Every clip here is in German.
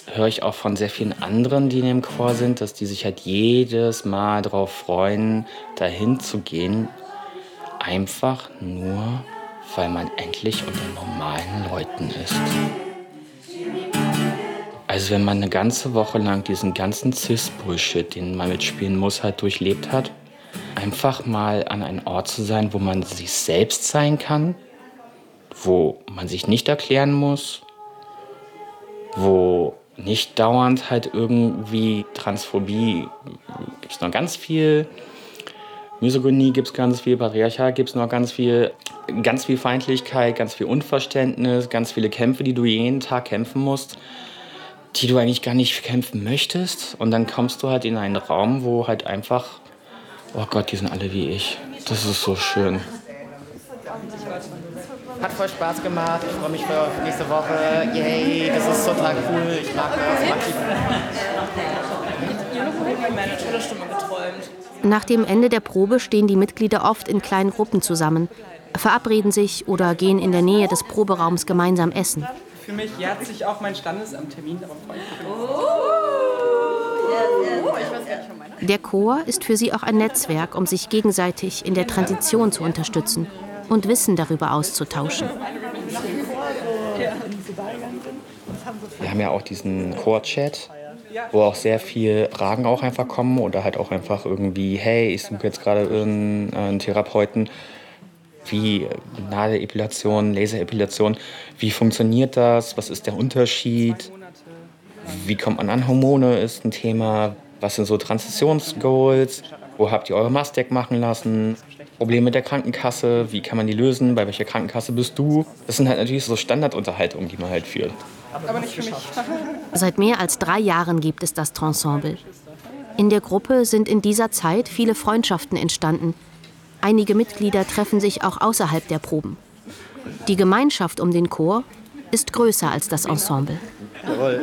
höre ich auch von sehr vielen anderen, die in dem Chor sind, dass die sich halt jedes Mal darauf freuen, dahin zu gehen. Einfach nur, weil man endlich unter normalen Leuten ist. Also wenn man eine ganze Woche lang diesen ganzen Cis-Bullshit, den man mitspielen muss, halt durchlebt hat, einfach mal an einem Ort zu sein, wo man sich selbst sein kann, wo man sich nicht erklären muss, wo nicht dauernd halt irgendwie Transphobie, gibt es noch ganz viel, Misogynie gibt es ganz viel, Patriarchat gibt es noch ganz viel Feindlichkeit, ganz viel Unverständnis, ganz viele Kämpfe, die du jeden Tag kämpfen musst, die du eigentlich gar nicht kämpfen möchtest. Und dann kommst du halt in einen Raum, wo halt einfach, oh Gott, die sind alle wie ich. Das ist so schön. Hat voll Spaß gemacht. Ich freue mich für nächste Woche. Yay, das ist total cool. Ich mag das. Eine tolle Stimme geträumt. Nach dem Ende der Probe stehen die Mitglieder oft in kleinen Gruppen zusammen, verabreden sich oder gehen in der Nähe des Proberaums gemeinsam essen. Für mich jährt sich auch mein Standesamttermin. Darauf freue ich mich. Der Chor ist für sie auch ein Netzwerk, um sich gegenseitig in der Transition zu unterstützen und Wissen darüber auszutauschen. Wir haben ja auch diesen Chor-Chat, wo auch sehr viele Fragen auch einfach kommen oder halt auch einfach irgendwie, hey, ich suche jetzt gerade irgendeinen Therapeuten, wie Nadelepilation, Laserepilation, wie funktioniert das, was ist der Unterschied, wie kommt man an Hormone, ist ein Thema, was sind so Transitionsgoals, wo habt ihr eure Mastec machen lassen, Probleme mit der Krankenkasse, wie kann man die lösen, bei welcher Krankenkasse bist du? Das sind halt natürlich so Standardunterhaltungen, die man halt führt. Aber nicht für mich. Seit mehr als 3 Jahren gibt es das Trensemble. In der Gruppe sind in dieser Zeit viele Freundschaften entstanden. Einige Mitglieder treffen sich auch außerhalb der Proben. Die Gemeinschaft um den Chor ist größer als das Ensemble. Jawohl.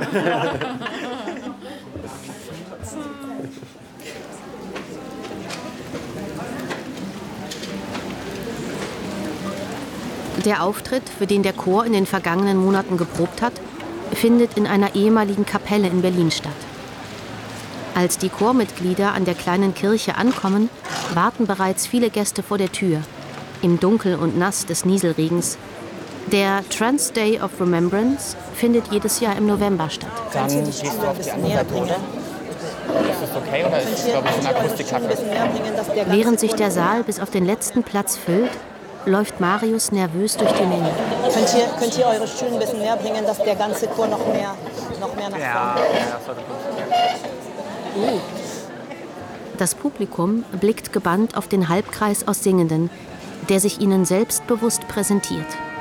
Der Auftritt, für den der Chor in den vergangenen Monaten geprobt hat, findet in einer ehemaligen Kapelle in Berlin statt. Als die Chormitglieder an der kleinen Kirche ankommen, warten bereits viele Gäste vor der Tür, im Dunkel und Nass des Nieselregens. Der Trans Day of Remembrance findet jedes Jahr im November statt. Dann gehst du auf die andere Seite, oder? Ist das okay oder ist es, glaube ich, eine Akustikkacke? Während sich der Saal bis auf den letzten Platz füllt, läuft Marius nervös durch die Menge. Könnt ihr eure Stühle ein bisschen näher bringen, dass der ganze Chor noch mehr nach vorne kommt? Das Publikum blickt gebannt auf den Halbkreis aus Singenden, der sich ihnen selbstbewusst präsentiert.